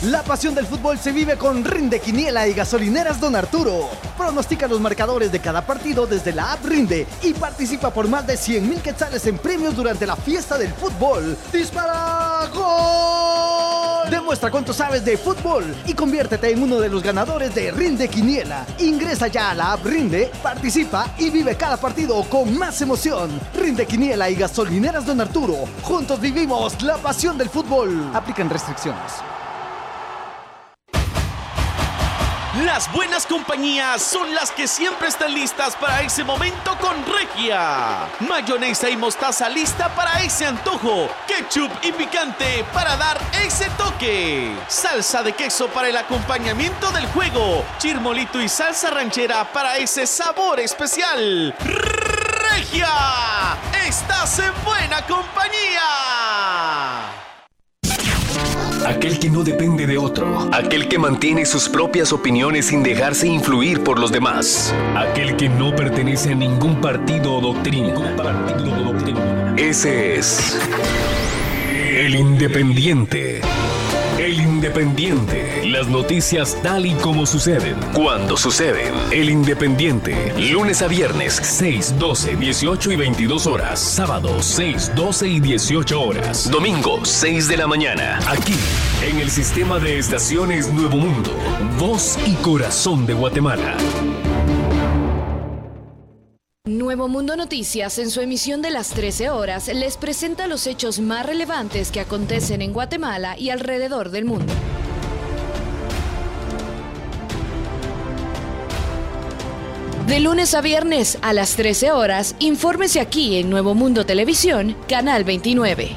La pasión del fútbol se vive con Rinde Quiniela y Gasolineras Don Arturo. Pronostica los marcadores de cada partido desde la app Rinde y participa por más de 100,000 quetzales en premios durante la fiesta del fútbol. ¡Dispara! ¡Gol! Demuestra cuánto sabes de fútbol y conviértete en uno de los ganadores de Rinde Quiniela. Ingresa ya a la app Rinde, participa y vive cada partido con más emoción. Rinde Quiniela y Gasolineras Don Arturo. Juntos vivimos la pasión del fútbol. Aplican restricciones. Las buenas compañías son las que siempre están listas para ese momento con Regia. Mayonesa y mostaza lista para ese antojo. Ketchup y picante para dar ese toque. Salsa de queso para el acompañamiento del juego. Chirmolito y salsa ranchera para ese sabor especial. Regia, estás en buena compañía. Aquel que no depende de otro. Aquel que mantiene sus propias opiniones sin dejarse influir por los demás. Aquel que no pertenece a ningún partido o doctrina. Ese es el Independiente. El Independiente. Las noticias tal y como suceden. Cuando suceden. El Independiente. Lunes a viernes, 6, 12, 18 y 22 horas. Sábado, 6, 12 y 18 horas. Domingo, 6 de la mañana. Aquí, en el sistema de estaciones Nuevo Mundo. Voz y corazón de Guatemala. Nuevo Mundo Noticias, en su emisión de las 13 horas, les presenta los hechos más relevantes que acontecen en Guatemala y alrededor del mundo. De lunes a viernes a las 13 horas, infórmese aquí en Nuevo Mundo Televisión, Canal 29.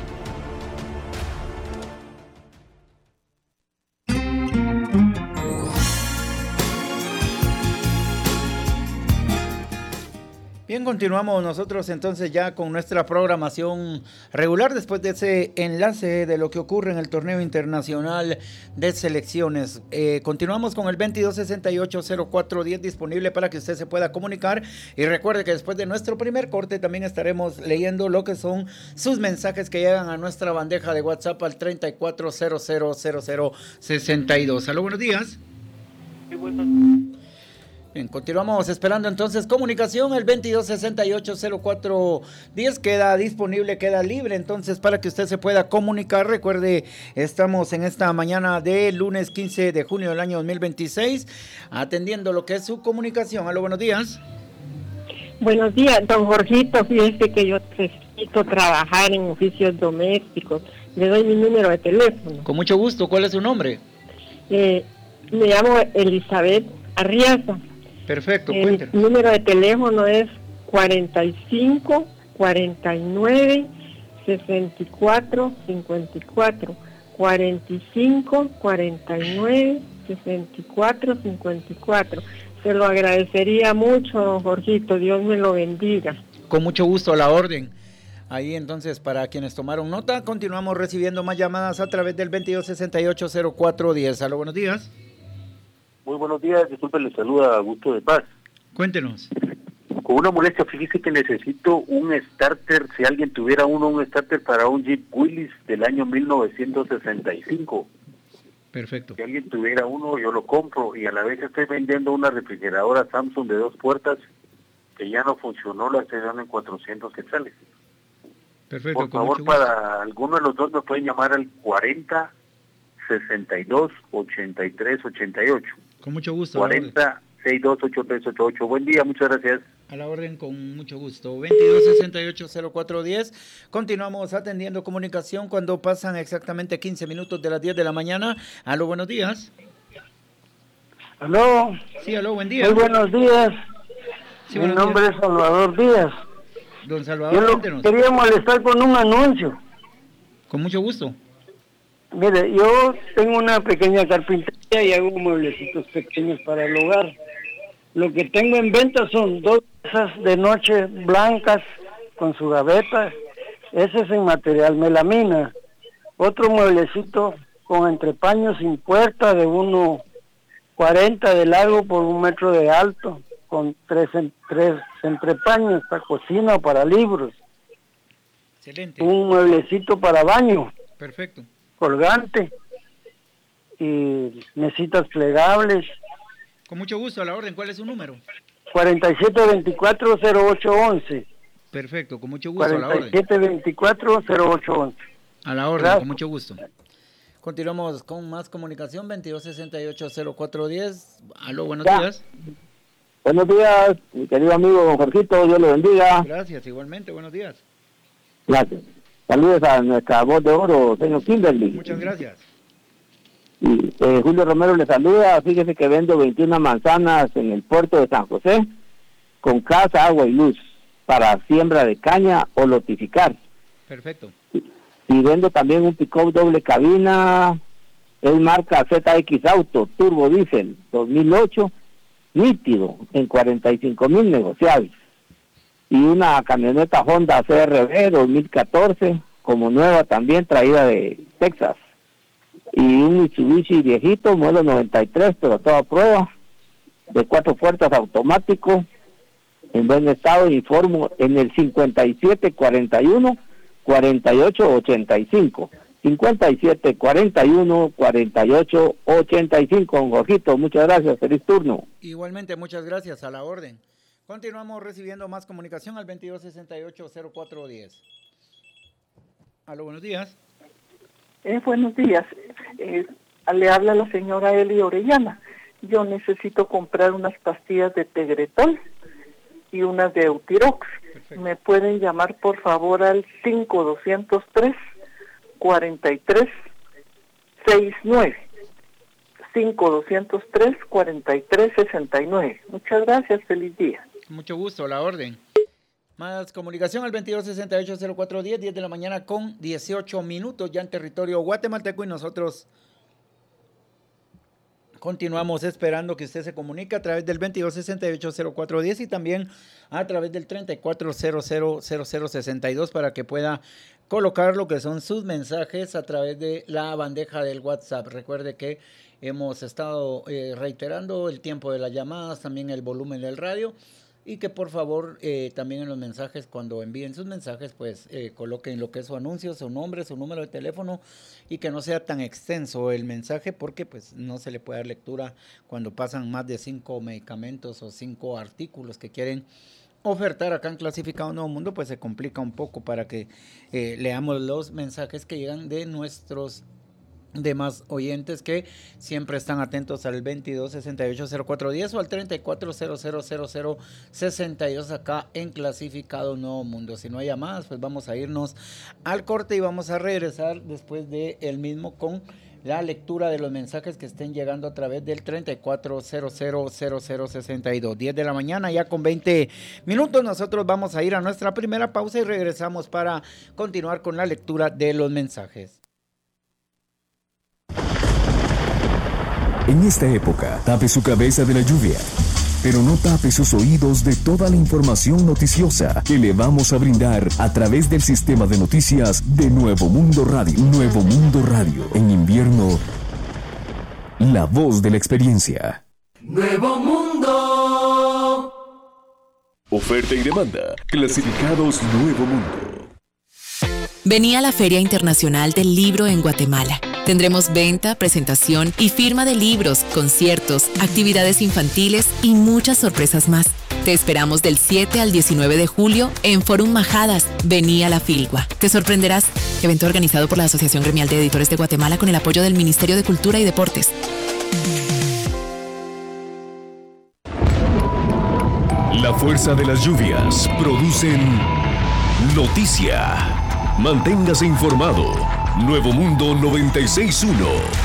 Bien, continuamos nosotros entonces ya con nuestra programación regular después de ese enlace de lo que ocurre en el torneo internacional de selecciones. Continuamos con el 2268-0410 disponible para que usted se pueda comunicar y recuerde que después de nuestro primer corte también estaremos leyendo lo que son sus mensajes que llegan a nuestra bandeja de WhatsApp al 34000062. Aló, buenos días. Sí, buenos. Bien, continuamos esperando entonces comunicación. El 2268-0410 queda disponible, queda libre entonces para que usted se pueda comunicar. Recuerde, estamos en esta mañana de lunes 15 de junio del año 2026 atendiendo lo que es su comunicación. Aló, buenos días. Buenos días, don Jorgito. Fíjese que yo necesito trabajar en oficios domésticos. Le doy mi número de teléfono. Con mucho gusto. ¿Cuál es su nombre? Me llamo Elizabeth Arriaza. Perfecto, cuéntanos. El número de teléfono es 45 49 64 54. 45 49 64 54. Se lo agradecería mucho, don Jorgito. Dios me lo bendiga. Con mucho gusto, a la orden. Ahí entonces, para quienes tomaron nota, continuamos recibiendo más llamadas a través del 2268-0410. Aló, buenos días. Muy buenos días, disculpe, le saluda Augusto de Paz. Cuéntenos. Con una molestia, fíjese que necesito un starter, si alguien tuviera un starter para un Jeep Willys del año 1965. Perfecto. Si alguien tuviera uno, yo lo compro, y a la vez estoy vendiendo una refrigeradora Samsung de 2 puertas que ya no funcionó, la estoy dando en 400 quetzales. Perfecto. Por favor, para alguno de los dos me pueden llamar al 40 62 83 88. Con mucho gusto. 40 62 83 88. Buen día, muchas gracias. A la orden, con mucho gusto. 2268-0410. Continuamos atendiendo comunicación cuando pasan exactamente 15 minutos de las 10 de la mañana. Aló, buenos días. Aló. Sí, aló, buen día. Muy buenos días. Sí, Mi nombre es Salvador Díaz. Don Salvador, cuéntenos. Quería molestar con un anuncio. Con mucho gusto. Mire, yo tengo una pequeña carpintería y hago mueblecitos pequeños para el hogar. Lo que tengo en venta son 2 mesas de noche blancas con su gaveta. Ese es en material melamina. Otro mueblecito con entrepaños sin puerta de 1,40 de largo por 1 metro de alto, con 3 entrepaños para cocina o para libros. Excelente. Un mueblecito para baño. Perfecto. Colgante. mesitas plegables. Con mucho gusto, a la orden. ¿Cuál es su número? 4724-0811. Perfecto, con mucho gusto, a la orden. 4724-0811. A la orden, Gracias. con mucho gusto. Continuamos con más comunicación, 2268-0410. Aló, buenos días. Buenos días, mi querido amigo don Jorgito, Dios le bendiga. Gracias, igualmente, buenos días. Gracias. Saludos a nuestra voz de oro, señor Kimberly. Muchas gracias. Y Julio Romero le saluda. Fíjese que vendo 21 manzanas en el puerto de San José, con casa, agua y luz, para siembra de caña o lotificar. Perfecto. Y vendo también un pick-up doble cabina, es marca ZX Auto, turbo diésel, 2008, nítido, en 45,000 negociables. Y una camioneta Honda CRV 2014, como nueva también, traída de Texas. Y un Mitsubishi viejito, modelo 93, pero toda prueba, de 4 puertas automático, en buen estado, informo en el 5741-4885. 5741-4885, don Jorgito, muchas gracias, feliz turno. Igualmente, muchas gracias, a la orden. Continuamos recibiendo más comunicación al 2268-0410. Aló, buenos días. Buenos días. Le habla la señora Eli Orellana. Yo necesito comprar unas pastillas de Tegretol y unas de Eutirox. Perfecto. ¿Me pueden llamar, por favor, al 5203-4369? 5203-4369. Muchas gracias, feliz día. Mucho gusto, a la orden. Más comunicación al 2268-0410, 10 de la mañana con 18 minutos ya en territorio guatemalteco, y nosotros continuamos esperando que usted se comunique a través del 2268-0410 y también a través del 34000062 para que pueda colocar lo que son sus mensajes a través de la bandeja del WhatsApp. Recuerde que hemos estado reiterando el tiempo de las llamadas, también el volumen del radio, y que por favor también en los mensajes, cuando envíen sus mensajes, pues coloquen lo que es su anuncio, su nombre, su número de teléfono, y que no sea tan extenso el mensaje, porque pues no se le puede dar lectura cuando pasan más de 5 medicamentos o 5 artículos que quieren ofertar acá en Clasificado Nuevo Mundo. Pues se complica un poco para que leamos los mensajes que llegan de nuestros demás oyentes, que siempre están atentos al 2268-0410 o al 34000062 acá en Clasificado Nuevo Mundo. Si no hay llamadas, pues vamos a irnos al corte y vamos a regresar después de el mismo con la lectura de los mensajes que estén llegando a través del 34000062. 10 de la mañana ya con 20 minutos. Nosotros vamos a ir a nuestra primera pausa y regresamos para continuar con la lectura de los mensajes. En esta época, tape su cabeza de la lluvia, pero no tape sus oídos de toda la información noticiosa que le vamos a brindar a través del sistema de noticias de Nuevo Mundo Radio. Nuevo Mundo Radio, en invierno, la voz de la experiencia. Nuevo Mundo. Oferta y demanda, Clasificados Nuevo Mundo. Vení a la Feria Internacional del Libro en Guatemala. Tendremos venta, presentación y firma de libros, conciertos, actividades infantiles y muchas sorpresas más. Te esperamos del 7 al 19 de julio en Forum Majadas. Vení a la Filgua. Te sorprenderás. Evento organizado por la Asociación Gremial de Editores de Guatemala con el apoyo del Ministerio de Cultura y Deportes. La fuerza de las lluvias producen noticia. Manténgase informado. Nuevo Mundo 96.1.